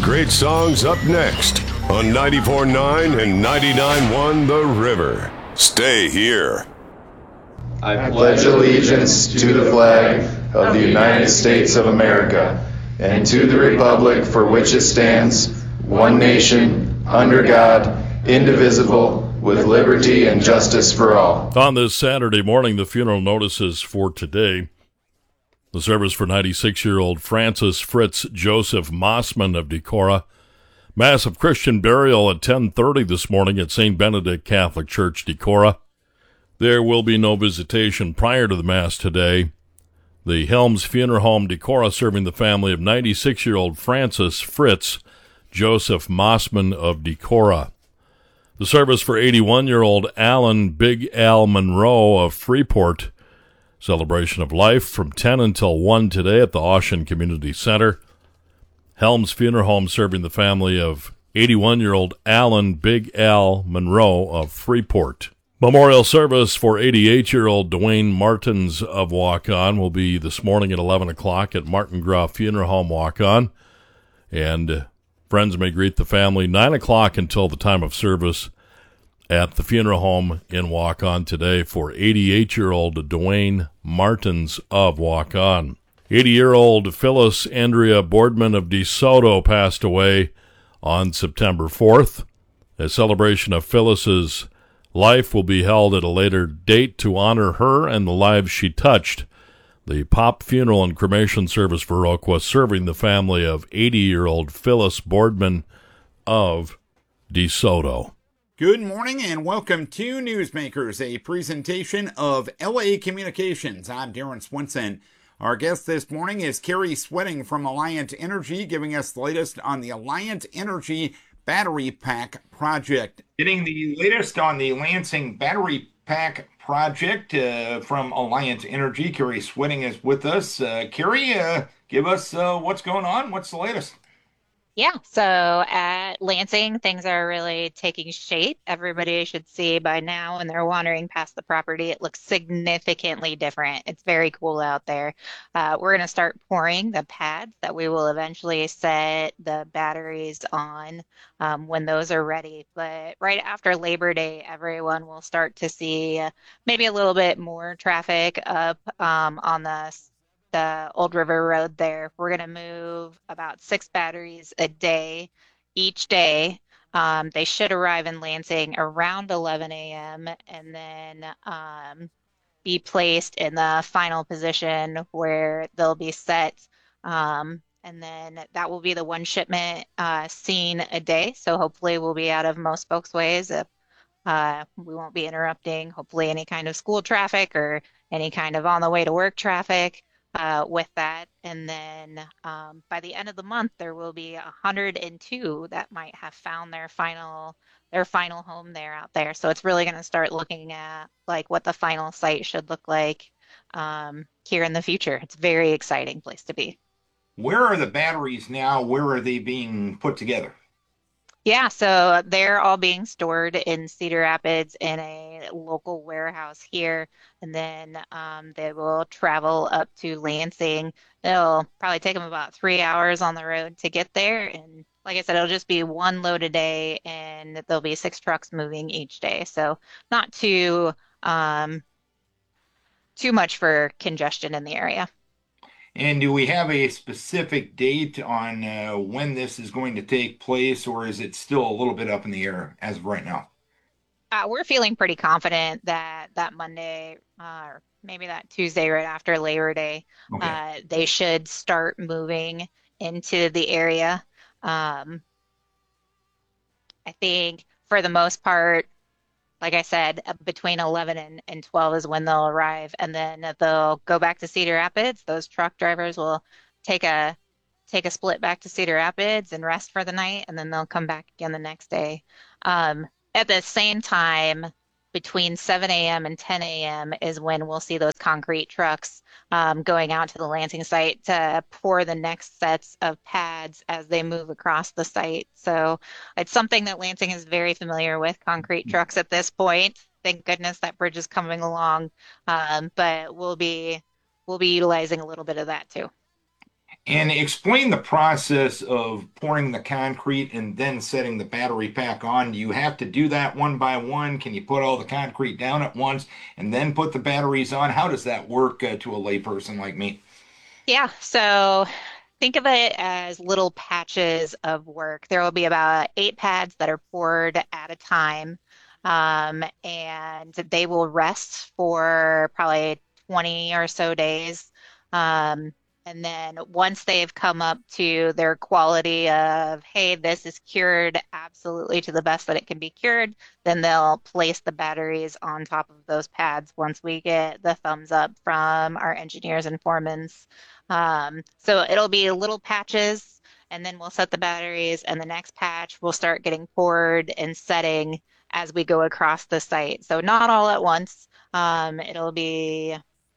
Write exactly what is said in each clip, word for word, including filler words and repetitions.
great songs up next on ninety-four point nine and ninety-nine point one The River. Stay here. I pledge allegiance to the flag of the United States of America and to the republic for which it stands, one nation, under God, indivisible, with liberty and justice for all. On this Saturday morning, the funeral notices for today. The service for ninety-six-year-old Francis Fritz Joseph Mossman of Decorah. Mass of Christian burial at ten thirty this morning at Saint Benedict Catholic Church, Decorah. There will be no visitation prior to the Mass today. The Helms Funeral Home, Decorah, serving the family of ninety-six-year-old Francis Fritz Joseph Mossman of Decorah. The service for eighty-one-year-old Alan Big Al Monroe of Freeport. Celebration of life from ten until one today at the Ocean Community Center. Helms Funeral Home serving the family of eighty-one-year-old Alan Big Al Monroe of Freeport. Memorial service for eighty-eight-year-old Dwayne Martins of Waukon will be this morning at eleven o'clock at Martin Groff Funeral Home, Waukon. And friends may greet the family nine o'clock until the time of service at the funeral home in Waukon today for eighty-eight-year-old Dwayne Martins of Waukon. eighty-year-old Phyllis Andrea Boardman of DeSoto passed away on September fourth. A celebration of Phyllis's life will be held at a later date to honor her and the lives she touched. The Pop Funeral and Cremation Service for Oakwa serving the family of eighty-year-old Phyllis Boardman of DeSoto. Good morning and welcome to Newsmakers, a presentation of L A Communications. I'm Darren Swinson. Our guest this morning is Carrie Sweating from Alliant Energy, giving us the latest on the Alliant Energy Battery Pack Project. Getting the latest on the Lansing Battery Pack Project uh, from Alliant Energy. Carrie Sweating is with us. Uh, Carrie, uh, give us uh, what's going on. What's the latest? Yeah, so at Lansing, things are really taking shape. Everybody should see by now when they're wandering past the property, it looks significantly different. It's very cool out there. Uh, we're going to start pouring the pads that we will eventually set the batteries on um, when those are ready. But right after Labor Day, everyone will start to see uh, maybe a little bit more traffic up um, on the the Old River Road there. We're going to move about six batteries a day each day. Um, they should arrive in Lansing around eleven a.m. and then um, be placed in the final position where they'll be set. Um, and then that will be the one shipment uh, seen a day. So hopefully we'll be out of most folks' ways. If uh, we won't be interrupting hopefully any kind of school traffic or any kind of on the way to work traffic. Uh, with that, and then um, by the end of the month, there will be one hundred two that might have found their final their final home there out there. So it's really going to start looking at like what the final site should look like um, here in the future. It's a very exciting place to be. Where are the batteries now? Where are they being put together? Yeah, so they're all being stored in Cedar Rapids in a local warehouse here, and then um, they will travel up to Lansing. It'll probably take them about three hours on the road to get there, and like I said, it'll just be one load a day, and there'll be six trucks moving each day, so not too um, too much for congestion in the area. And do we have a specific date on uh, when this is going to take place, or is it still a little bit up in the air as of right now? Uh, we're feeling pretty confident that that Monday, uh, or maybe that Tuesday right after Labor Day, okay. uh, they should start moving into the area. Um, I think for the most part, like I said, between eleven and, and twelve is when they'll arrive, and then they'll go back to Cedar Rapids. Those truck drivers will take a take a split back to Cedar Rapids and rest for the night, and then they'll come back again the next day. Um, at the same time, between seven a.m. and ten a.m. is when we'll see those concrete trucks um, going out to the Lansing site to pour the next sets of pads as they move across the site. So it's something that Lansing is very familiar with, concrete trucks at this point. Thank goodness that bridge is coming along, um, but we'll be we'll be utilizing a little bit of that too. And explain the process of pouring the concrete and then setting the battery pack on. Do you have to do that one by one? Can you put all the concrete down at once and then put the batteries on? How does that work uh, to a layperson like me? Yeah, so think of it as little patches of work. There will be about eight pads that are poured at a time, um, and they will rest for probably twenty or so days. Um, And then once they've come up to their quality of, hey, this is cured absolutely to the best that it can be cured, then they'll place the batteries on top of those pads once we get the thumbs up from our engineers and foremans. Um, so it'll be little patches, and then we'll set the batteries, and the next patch will start getting poured and setting as we go across the site. So not all at once. Um, it'll be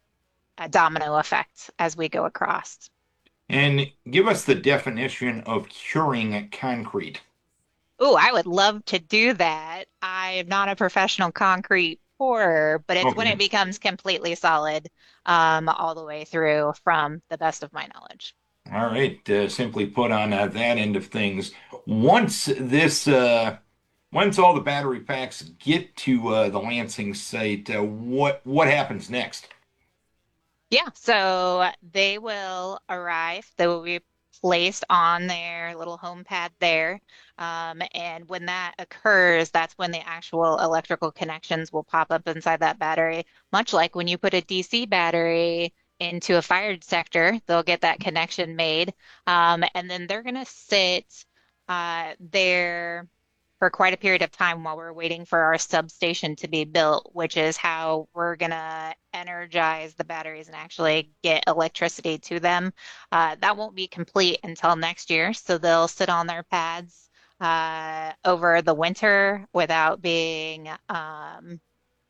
a domino effect as we go across. And give us the definition of curing concrete. Oh, I would love to do that. I am not a professional concrete pourer, but it's Okay. when it becomes completely solid um, all the way through from the best of my knowledge. All right, uh, simply put on uh, that end of things. Once this, uh, once all the battery packs get to uh, the Lansing site, uh, what what happens next? Yeah, so they will arrive. They will be placed on their little home pad there. Um, and when that occurs, that's when the actual electrical connections will pop up inside that battery. Much like when you put a D C battery into a fire detector, they'll get that connection made. Um, and then they're going to sit uh, there for quite a period of time while we're waiting for our substation to be built, which is how we're going to energize the batteries and actually get electricity to them. Uh, that won't be complete until next year, so they'll sit on their pads uh, over the winter without being um,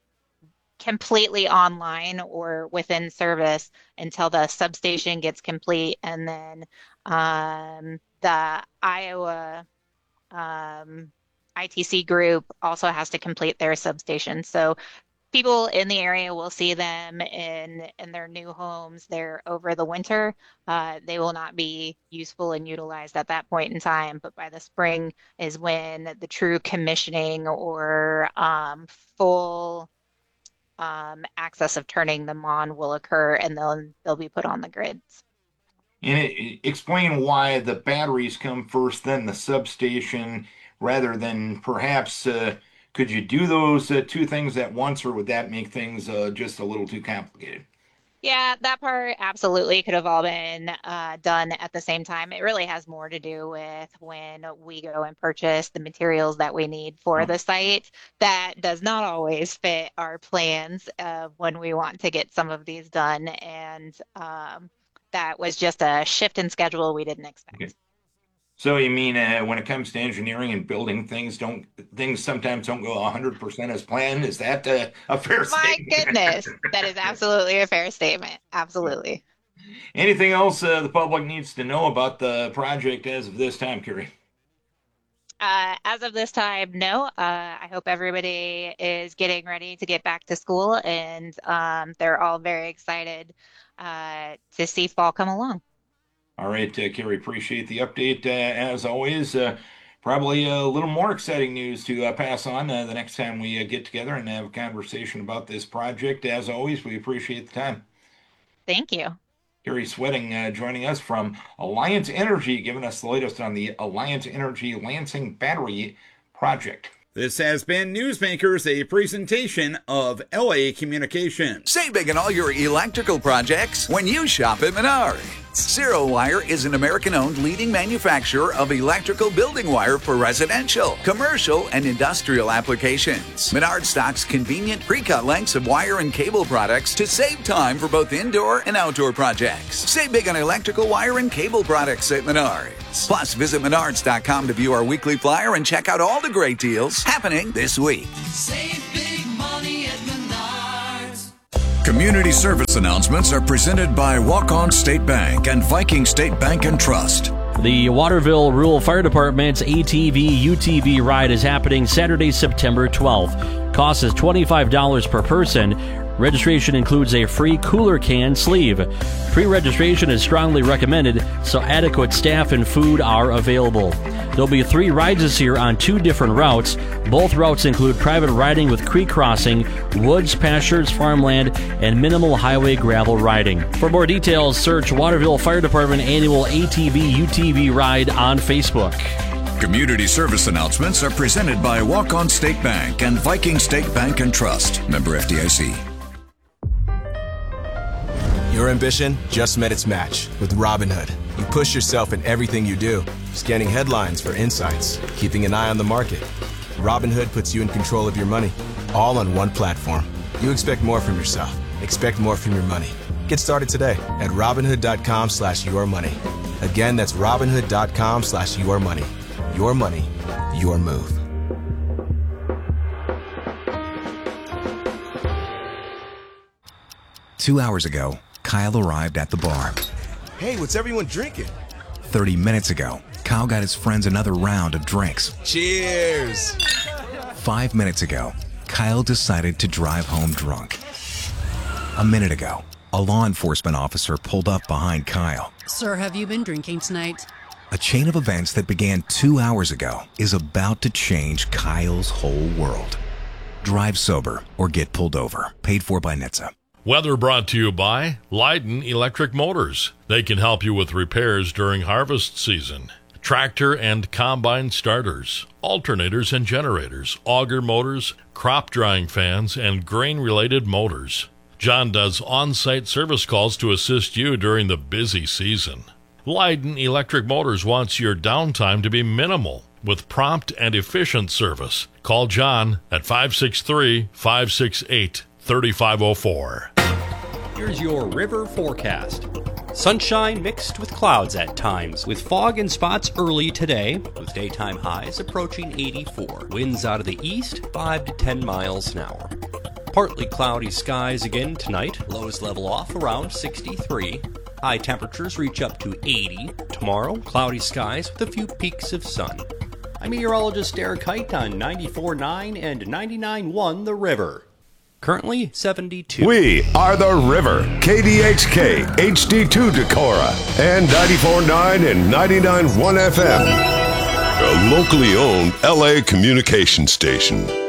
completely online or within service until the substation gets complete, and then um, the Iowa um, I T C group also has to complete their substation. So people in the area will see them in in their new homes there over the winter. Uh, they will not be useful and utilized at that point in time, but by the spring is when the true commissioning or um, full um, access of turning them on will occur, and they'll they'll be put on the grids. And it, explain why the batteries come first, then the substation, rather than perhaps uh, could you do those uh, two things at once, or would that make things uh, just a little too complicated? Yeah, that part absolutely could have all been uh, done at the same time. It really has more to do with when we go and purchase the materials that we need for Oh. the site. That does not always fit our plans of when we want to get some of these done. And um, that was just a shift in schedule we didn't expect. Okay. So you mean uh, when it comes to engineering and building things, don't things sometimes don't go one hundred percent as planned? Is that uh, a fair My statement? goodness, that is absolutely a fair statement. Absolutely. Anything else uh, the public needs to know about the project as of this time, Carrie? Uh, as of this time, no. Uh, I hope everybody is getting ready to get back to school, and um, they're all very excited uh, to see fall come along. All right, uh, Carrie, appreciate the update uh, as always. Uh, probably a little more exciting news to uh, pass on uh, the next time we uh, get together and have a conversation about this project. As always, we appreciate the time. Thank you. Carrie Sweating uh, joining us from Alliant Energy, giving us the latest on the Alliant Energy Lansing Battery Project. This has been Newsmakers, a presentation of L A Communications. Save big on all your electrical projects when you shop at Menards. Zero Wire is an American-owned leading manufacturer of electrical building wire for residential, commercial, and industrial applications. Menards stocks convenient pre-cut lengths of wire and cable products to save time for both indoor and outdoor projects. Save big on electrical wire and cable products at Menards. Plus, visit menards dot com to view our weekly flyer and check out all the great deals happening this week. Save big money at Menards. Community service announcements are presented by Walk-On State Bank and Viking State Bank and Trust. The Waterville Rural Fire Department's A T V U T V ride is happening Saturday, September twelfth. Cost is twenty-five dollars per person. Registration includes a free cooler can sleeve. Pre-registration is strongly recommended, so adequate staff and food are available. There'll be three rides this year on two different routes. Both routes include private riding with creek crossing, woods, pastures, farmland, and minimal highway gravel riding. For more details, search Waterville Fire Department Annual A T V U T V Ride on Facebook. Community service announcements are presented by Walk-On State Bank and Viking State Bank and Trust. Member F D I C. Your ambition just met its match with Robinhood. You push yourself in everything you do, scanning headlines for insights, keeping an eye on the market. Robinhood puts you in control of your money, all on one platform. You expect more from yourself. Expect more from your money. Get started today at Robinhood.com slash your money. Again, that's Robinhood.com slash your money. Your money, your move. Two hours ago, Kyle arrived at the bar. Hey, what's everyone drinking? thirty minutes ago, Kyle got his friends another round of drinks. Cheers! Five minutes ago, Kyle decided to drive home drunk. A minute ago, a law enforcement officer pulled up behind Kyle. Sir, have you been drinking tonight? A chain of events that began two hours ago is about to change Kyle's whole world. Drive sober or get pulled over. Paid for by N H T S A. Weather brought to you by Leiden Electric Motors. They can help you with repairs during harvest season. Tractor and combine starters, alternators and generators, auger motors, crop drying fans, and grain-related motors. John does on-site service calls to assist you during the busy season. Leiden Electric Motors wants your downtime to be minimal with prompt and efficient service. Call John at five six three, five six eight, three five zero four. Here's your river forecast. Sunshine mixed with clouds at times, with fog and spots early today, with daytime highs approaching eighty-four. Winds out of the east, five to ten miles an hour. Partly cloudy skies again tonight, lows level off around sixty-three. High temperatures reach up to eighty. Tomorrow, cloudy skies with a few peaks of sun. I'm meteorologist Derek Height on ninety-four point nine and ninety-nine point one The River. Currently seventy-two. We are The River, K D H K, H D two Decorah, and ninety-four point nine and ninety-nine point one F M. A locally owned L A communication station.